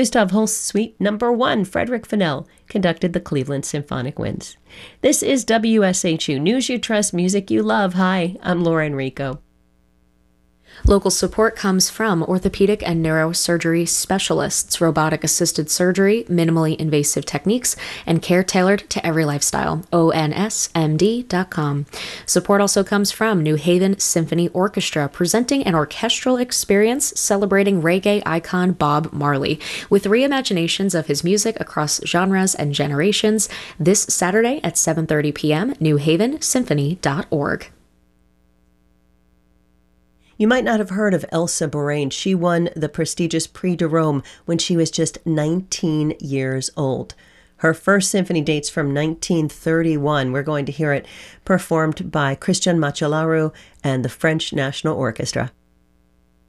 Gustav Holst Suite Number 1, Frederick Fennell, conducted the Cleveland Symphonic Winds. This is WSHU News You Trust, Music You Love. Hi, I'm Laura Enrico. Local support comes from orthopedic and neurosurgery specialists, robotic-assisted surgery, minimally invasive techniques, and care tailored to every lifestyle. ONSMD.com. Support also comes from New Haven Symphony Orchestra, presenting an orchestral experience celebrating reggae icon Bob Marley, with reimaginations of his music across genres and generations, this Saturday at 7:30 p.m., newhavensymphony.org. You might not have heard of Elsa Borain. She won the prestigious Prix de Rome when she was just 19 years old. Her first symphony dates from 1931. We're going to hear it performed by Christian Macellaro and the French National Orchestra.